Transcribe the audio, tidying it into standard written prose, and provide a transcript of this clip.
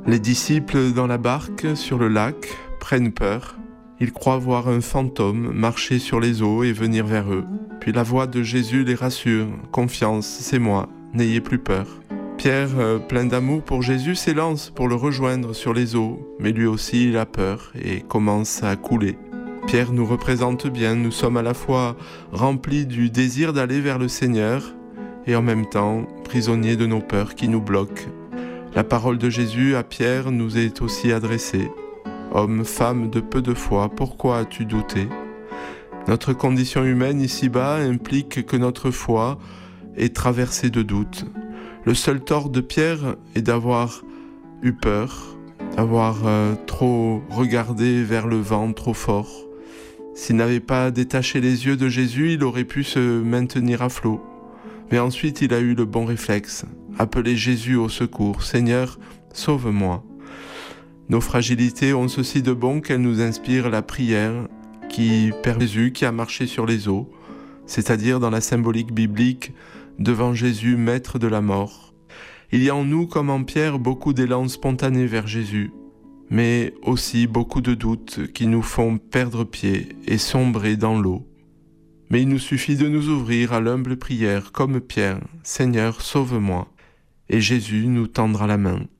Les disciples dans la barque sur le lac prennent peur. Ils croient voir un fantôme marcher sur les eaux et venir vers eux. Puis la voix de Jésus les rassure. « Confiance, c'est moi, n'ayez plus peur ». Pierre, plein d'amour pour Jésus, s'élance pour le rejoindre sur les eaux, mais lui aussi il a peur et commence à couler. Pierre nous représente bien, nous sommes à la fois remplis du désir d'aller vers le Seigneur et en même temps prisonniers de nos peurs qui nous bloquent. La parole de Jésus à Pierre nous est aussi adressée. « Homme, femme de peu de foi, pourquoi as-tu douté ?» Notre condition humaine ici-bas implique que notre foi est traversée de doutes. Le seul tort de Pierre est d'avoir eu peur, d'avoir trop regardé vers le vent trop fort. S'il n'avait pas détaché les yeux de Jésus, il aurait pu se maintenir à flot. Mais ensuite, il a eu le bon réflexe, appeler Jésus au secours. « Seigneur, sauve-moi ». Nos fragilités ont ceci de bon qu'elles nous inspirent la prière qui permet Jésus qui a marché sur les eaux, c'est-à-dire dans la symbolique biblique, devant Jésus, maître de la mort. Il y a en nous, comme en Pierre, beaucoup d'élan spontané vers Jésus, mais aussi beaucoup de doutes qui nous font perdre pied et sombrer dans l'eau. Mais il nous suffit de nous ouvrir à l'humble prière, comme Pierre, « Seigneur, sauve-moi », et Jésus nous tendra la main.